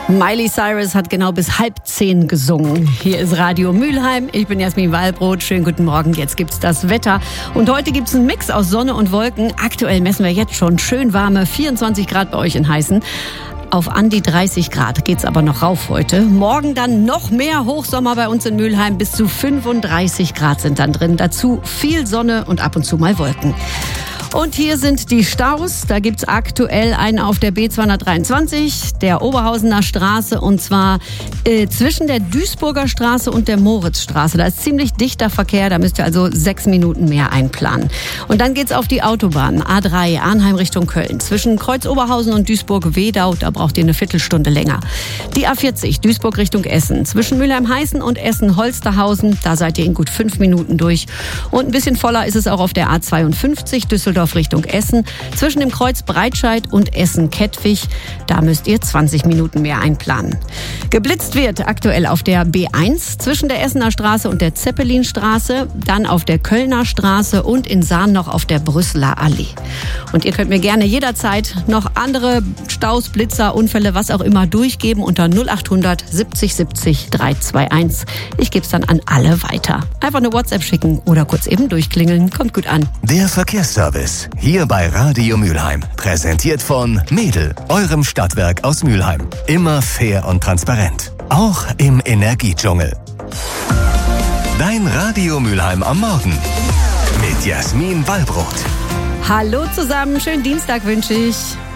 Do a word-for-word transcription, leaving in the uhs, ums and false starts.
Miley Cyrus hat genau bis halb zehn gesungen. Hier ist Radio Mülheim. Ich bin Jasmin Wallbrot. Schönen guten Morgen. Jetzt gibt's das Wetter. Und heute gibt's einen Mix aus Sonne und Wolken. Aktuell messen wir jetzt schon schön warme vierundzwanzig Grad bei euch in Heißen. Auf an die dreißig Grad geht's aber noch rauf heute. Morgen dann noch mehr Hochsommer bei uns in Mülheim. Bis zu fünfunddreißig Grad sind dann drin. Dazu viel Sonne und ab und zu mal Wolken. Und hier sind die Staus. Da gibt's aktuell einen auf der B zweihundertdreiundzwanzig, der Oberhausener Straße, und zwar äh, zwischen der Duisburger Straße und der Moritzstraße. Da ist ziemlich dichter Verkehr, da müsst ihr also sechs Minuten mehr einplanen. Und dann geht's auf die Autobahn A drei, Arnheim Richtung Köln. Zwischen Kreuz-Oberhausen und Duisburg-Wedau, da braucht ihr eine Viertelstunde länger. Die A vierzig, Duisburg Richtung Essen. Zwischen Mülheim-Heißen und Essen-Holsterhausen, da seid ihr in gut fünf Minuten durch. Und ein bisschen voller ist es auch auf der A zweiundfünfzig, Düsseldorf Richtung Essen. Zwischen dem Kreuz Breitscheid und Essen-Kettwig, da müsst ihr zwanzig Minuten mehr einplanen. Geblitzt wird aktuell auf der B eins zwischen der Essener Straße und der Zeppelinstraße, dann auf der Kölner Straße und in Sahn noch auf der Brüsseler Allee. Und ihr könnt mir gerne jederzeit noch andere Staus, Blitzer, Unfälle, was auch immer durchgeben unter null achthundert siebzig siebzig dreihunderteinundzwanzig. Ich gebe es dann an alle weiter. Einfach eine WhatsApp schicken oder kurz eben durchklingeln. Kommt gut an. Der Verkehrsservice hier bei Radio Mülheim. Präsentiert von Mädel, eurem Stadtwerk aus Mülheim. Immer fair und transparent. Auch im Energiedschungel. Dein Radio Mülheim am Morgen. Mit Jasmin Wallbrot. Hallo zusammen, schönen Dienstag wünsche ich.